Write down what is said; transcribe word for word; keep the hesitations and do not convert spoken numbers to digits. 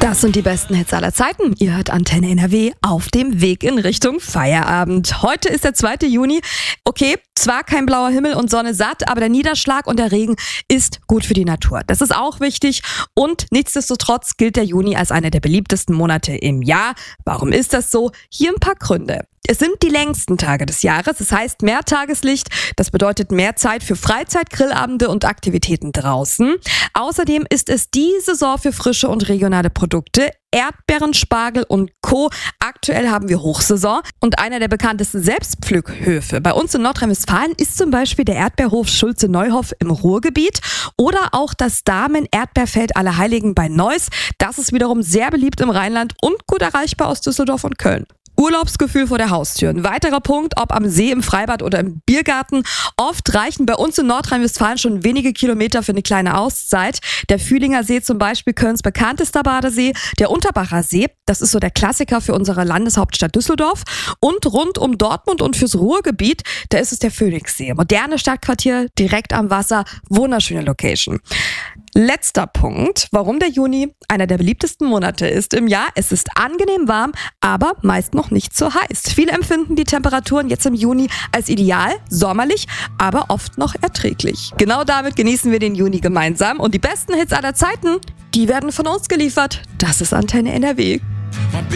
Das sind die besten Hits aller Zeiten. Ihr hört Antenne N R W auf dem Weg in Richtung Feierabend. Heute ist der zweite Juni. Okay, zwar kein blauer Himmel und Sonne satt, aber der Niederschlag und der Regen ist gut für die Natur. Das ist auch wichtig und nichtsdestotrotz gilt der Juni als einer der beliebtesten Monate im Jahr. Warum ist das so? Hier ein paar Gründe. Es sind die längsten Tage des Jahres, das heißt mehr Tageslicht, das bedeutet mehr Zeit für Freizeit, Grillabende und Aktivitäten draußen. Außerdem ist es die Saison für frische und regionale Produkte, Erdbeeren, Spargel und Co. Aktuell haben wir Hochsaison und einer der bekanntesten Selbstpflückhöfe bei uns in Nordrhein-Westfalen ist zum Beispiel der Erdbeerhof Schulze-Neuhoff im Ruhrgebiet oder auch das Damen-Erdbeerfeld Allerheiligen bei Neuss. Das ist wiederum sehr beliebt im Rheinland und gut erreichbar aus Düsseldorf und Köln. Urlaubsgefühl vor der Haustür. Ein weiterer Punkt, ob am See, im Freibad oder im Biergarten. Oft reichen bei uns in Nordrhein-Westfalen schon wenige Kilometer für eine kleine Auszeit. Der Fühlinger See zum Beispiel, Kölns bekanntester Badesee. Der Unterbacher See, das ist so der Klassiker für unsere Landeshauptstadt Düsseldorf. Und rund um Dortmund und fürs Ruhrgebiet, da ist es der Phoenixsee. Moderne Stadtquartier, direkt am Wasser, wunderschöne Location. Letzter Punkt, warum der Juni einer der beliebtesten Monate ist im Jahr. Es ist angenehm warm, aber meist noch nicht so heiß. Viele empfinden die Temperaturen jetzt im Juni als ideal, sommerlich, aber oft noch erträglich. Genau damit genießen wir den Juni gemeinsam und die besten Hits aller Zeiten, die werden von uns geliefert. Das ist Antenne N R W.